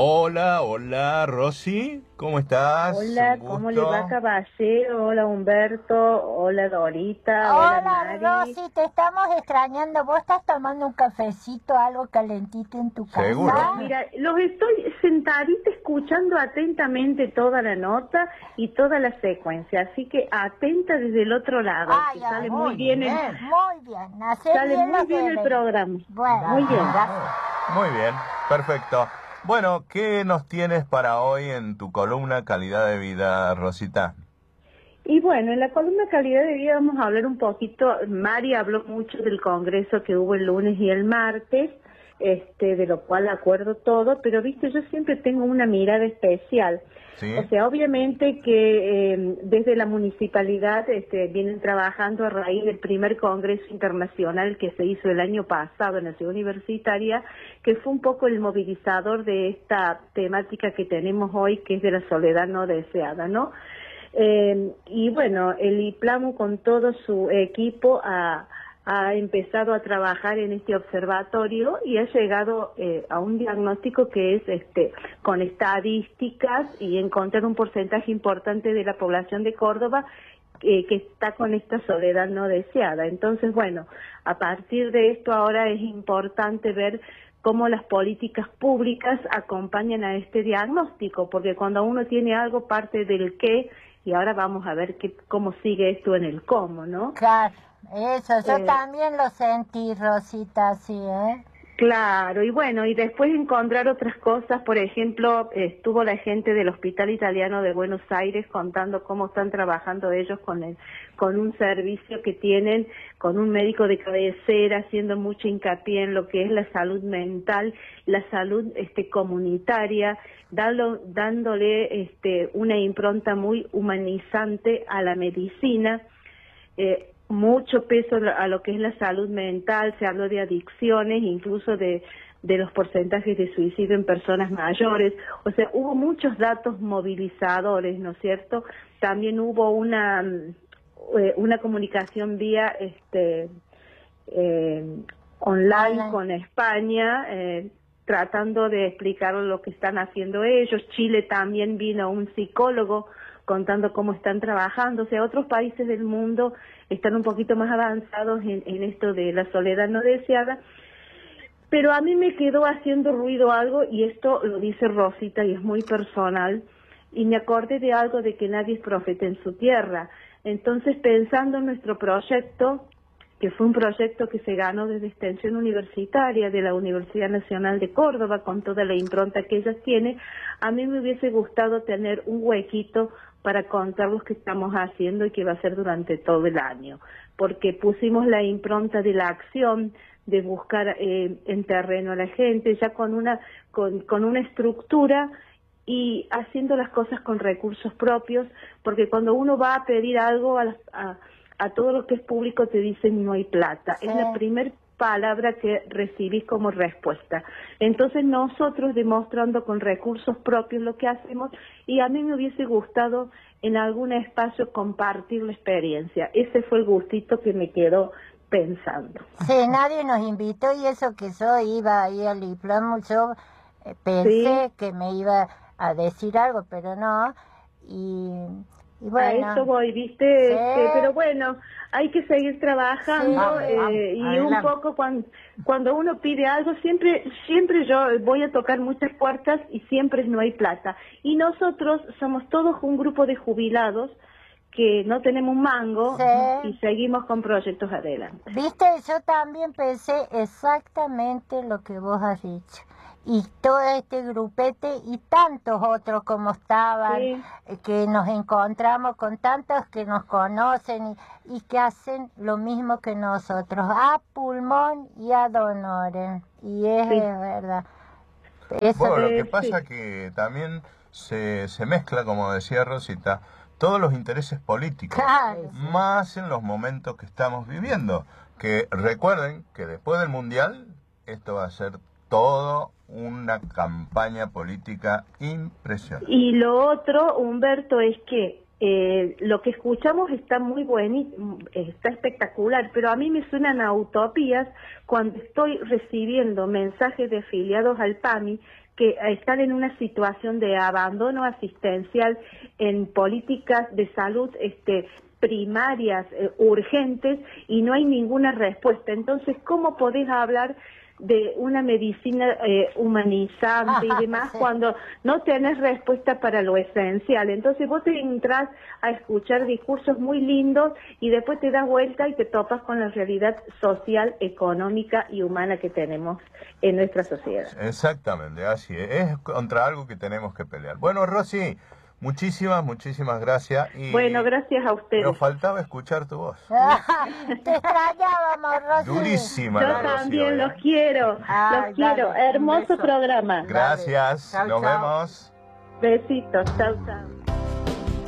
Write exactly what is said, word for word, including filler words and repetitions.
Hola, hola, Rosy, ¿cómo estás? Hola, Un ¿cómo le gusto. va, Caballero? Hola, Humberto. Hola, Dorita. Hola, Hola, Mari. Rosy, te estamos extrañando. ¿Vos estás tomando un cafecito, algo calentito en tu Seguro. casa? Mira, los estoy sentadita escuchando atentamente toda la nota y toda la secuencia, así que atenta desde el otro lado, Ay, que ay, sale muy muy bien, el, bien, muy bien. Hacer sale bien muy los bien el deberes. programa. Bueno, Muy bien. gracias. Muy bien, perfecto. Bueno, ¿qué nos tienes para hoy en tu columna Calidad de Vida, Rosita? Y bueno, en la columna calidad de vida vamos a hablar un poquito. Mari habló mucho del congreso que hubo el lunes y el martes, este, de lo cual acuerdo todo, pero viste, yo siempre tengo una mirada especial. ¿Sí? O sea, obviamente que eh, desde la municipalidad este, vienen trabajando a raíz del primer congreso internacional que se hizo el año pasado en la ciudad universitaria, que fue un poco el movilizador de esta temática que tenemos hoy, que es de la soledad no deseada, ¿no? Eh, y bueno, el IPLAMU con todo su equipo ha, ha empezado a trabajar en este observatorio y ha llegado eh, a un diagnóstico que es este con estadísticas y encontrar un porcentaje importante de la población de Córdoba eh, que está con esta soledad no deseada. Entonces, bueno, a partir de esto ahora es importante ver cómo las políticas públicas acompañan a este diagnóstico, porque cuando uno tiene algo parte del qué, y ahora vamos a ver qué, cómo sigue esto en el cómo, ¿no? Claro, eso, yo Eh, también lo sentí, Rosita, así, ¿eh? Claro, y bueno, y después encontrar otras cosas, por ejemplo, estuvo la gente del Hospital Italiano de Buenos Aires contando cómo están trabajando ellos con el, con un servicio que tienen, con un médico de cabecera, haciendo mucho hincapié en lo que es la salud mental, la salud este comunitaria, dando, dándole este una impronta muy humanizante a la medicina. Eh, mucho peso a lo que es la salud mental, se habló de adicciones, incluso de, de los porcentajes de suicidio en personas mayores, o sea, hubo muchos datos movilizadores, ¿no es cierto? También hubo una, eh, una comunicación vía este eh, online, online con España, eh, tratando de explicar lo que están haciendo ellos. Chile también vino un psicólogo contando cómo están trabajando, o sea, otros países del mundo están un poquito más avanzados en, en esto de la soledad no deseada, pero a mí me quedó haciendo ruido algo, y esto lo dice Rosita y es muy personal, y me acordé de algo de que nadie es profeta en su tierra. Entonces, pensando en nuestro proyecto, que fue un proyecto que se ganó desde Extensión Universitaria de la Universidad Nacional de Córdoba, con toda la impronta que ella tiene, a mí me hubiese gustado tener un huequito para contar lo que estamos haciendo y que va a ser durante todo el año, porque pusimos la impronta de la acción, de buscar eh, en terreno a la gente, ya con una, con, con una estructura y haciendo las cosas con recursos propios, porque cuando uno va a pedir algo a, a, a todo lo que es público te dicen no hay plata, sí. Es la primer palabra que recibís como respuesta. Entonces nosotros demostrando con recursos propios lo que hacemos, y a mí me hubiese gustado en algún espacio compartir la experiencia. Ese fue el gustito que me quedó pensando. Sí, nadie nos invitó, y eso que yo iba ahí al diploma, yo eh, pensé sí. que me iba a decir algo, pero no, y, y bueno. A eso voy, ¿viste? Sí. Este, pero bueno, hay que seguir trabajando, sí, eh, vamos, y adelante. Un poco cuando, cuando uno pide algo, siempre siempre yo voy a tocar muchas puertas y siempre no hay plata. Y nosotros somos todos un grupo de jubilados que no tenemos un mango, sí. Y seguimos con proyectos adelante. Viste, yo también pensé exactamente lo que vos has dicho. Y todo este grupete y tantos otros como estaban, sí. Que nos encontramos con tantos que nos conocen y, y que hacen lo mismo que nosotros, a pulmón y a honorem. Y es, sí. Es verdad. Eso bueno, lo que pasa sí. Que también se, se mezcla, como decía Rosita, todos los intereses políticos, claro, sí. Más en los momentos que estamos viviendo, que recuerden que después del Mundial esto va a ser todo una campaña política impresionante. Y lo otro, Humberto, es que eh, lo que escuchamos está muy buenísimo, está espectacular, pero a mí me suenan a utopías cuando estoy recibiendo mensajes de afiliados al PAMI que están en una situación de abandono asistencial en políticas de salud este, primarias, eh, urgentes, y no hay ninguna respuesta. Entonces, ¿cómo podés hablar de una medicina eh, humanizante y demás cuando no tenés respuesta para lo esencial? Entonces vos te entras a escuchar discursos muy lindos y después te das vuelta y te topas con la realidad social, económica y humana que tenemos en nuestra sociedad. Exactamente, así es, es contra algo que tenemos que pelear. Bueno, Rosy, muchísimas, muchísimas gracias. Y bueno, gracias a ustedes. nos faltaba escuchar tu voz. Te extrañábamos, Rosy. Durísima. Yo la también Rocío, los quiero, Ay, los quiero. dale, Hermoso programa. Gracias, Chau, nos chau. vemos. Besitos, chao, chao.